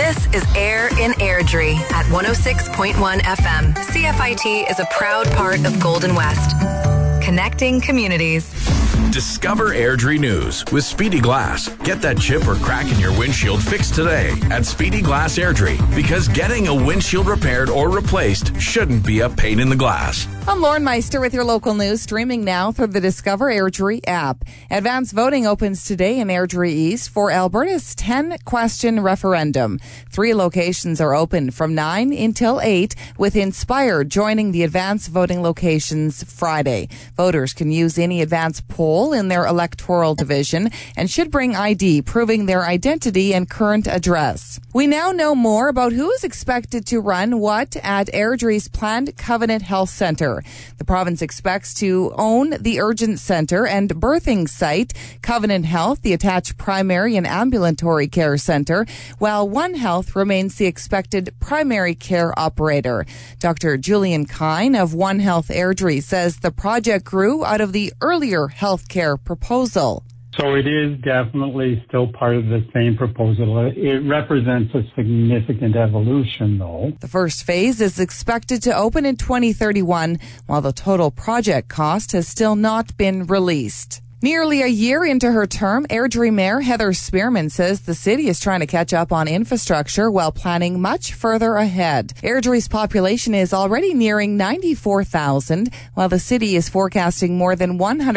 This is Air in Airdrie at 106.1 FM. CFIT is a proud part of Golden West. Connecting communities. Discover Airdrie News with Speedy Glass. Get that chip or crack in your windshield fixed today at Speedy Glass Airdrie, because getting a windshield repaired or replaced shouldn't be a pain in the glass. I'm Lauren Meister with your local news, streaming now through the Discover Airdrie app. Advance voting opens today in Airdrie East for Alberta's 10-question referendum. 3 locations are open from 9 until 8, with Inspired joining the advance voting locations Friday. Voters can use any advance poll in their electoral division and should bring ID proving their identity and current address. We now know more about who is expected to run what at Airdrie's planned Covenant Health Centre. The province expects to own the urgent centre and birthing site, Covenant Health, the attached primary and ambulatory care centre, while One Health remains the expected primary care operator. Dr. Julian Kine of One Health Airdrie says the project grew out of the earlier healthcare proposal. So it is definitely still part of the same proposal. It represents a significant evolution, though. The first phase is expected to open in 2031, while the total project cost has still not been released. Nearly a year into her term, Airdrie Mayor Heather Spearman says the city is trying to catch up on infrastructure while planning much further ahead. Airdrie's population is already nearing 94,000, while the city is forecasting more than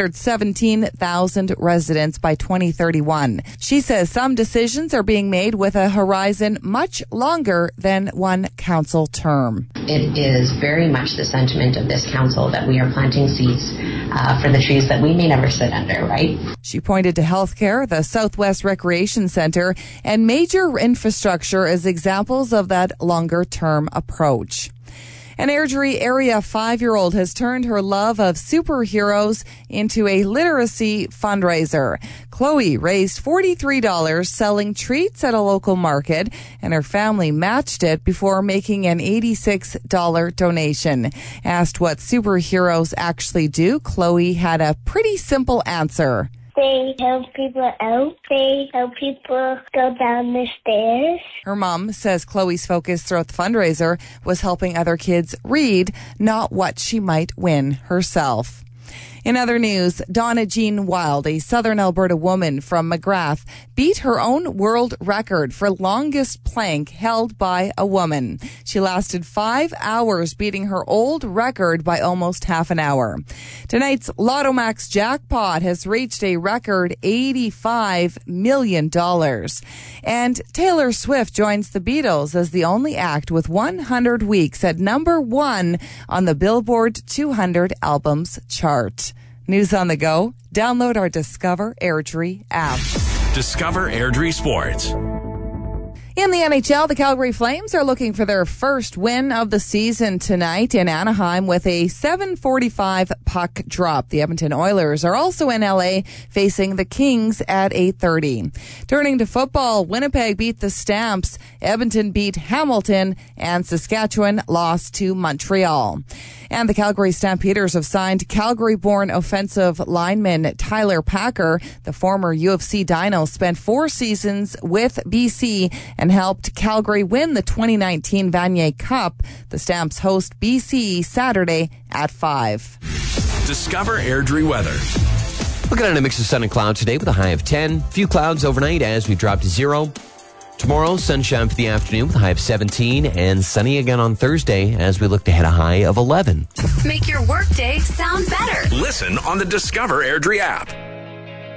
117,000 residents by 2031. She says some decisions are being made with a horizon much longer than one council term. It is very much the sentiment of this council that we are planting seeds for the trees that we may never sit under, right? She pointed to healthcare, the Southwest Recreation Centre, and major infrastructure as examples of that longer-term approach. An Airdrie area 5-year-old has turned her love of superheroes into a literacy fundraiser. Chloe raised $43 selling treats at a local market, and her family matched it before making an $86 donation. Asked what superheroes actually do, Chloe had a pretty simple answer. They help people out. They help people go down the stairs. Her mom says Chloe's focus throughout the fundraiser was helping other kids read, not what she might win herself. In other news, Donna Jean Wild, a southern Alberta woman from McGrath, beat her own world record for longest plank held by a woman. She lasted 5 hours, beating her old record by almost half an hour. Tonight's Lotto Max jackpot has reached a record $85 million. And Taylor Swift joins the Beatles as the only act with 100 weeks at number 1 on the Billboard 200 albums chart. News on the go. Download our Discover Airdrie app. Discover Airdrie Sports. In the NHL, the Calgary Flames are looking for their first win of the season tonight in Anaheim with a 7:45 puck drop. The Edmonton Oilers are also in LA facing the Kings at 8:30. Turning to football, Winnipeg beat the Stamps, Edmonton beat Hamilton, and Saskatchewan lost to Montreal. And the Calgary Stampeders have signed Calgary-born offensive lineman Tyler Packer. The former UFC Dino spent 4 seasons with BC and helped Calgary win the 2019 Vanier Cup. The Stamps host BC Saturday at 5. Discover Airdrie weather. Looking at a mix of sun and clouds today with a high of 10. Few clouds overnight as we drop to 0. Tomorrow, sunshine for the afternoon with a high of 17, and sunny again on Thursday as we look to hit a high of 11. Make your workday sound better. Listen on the Discover Airdrie app.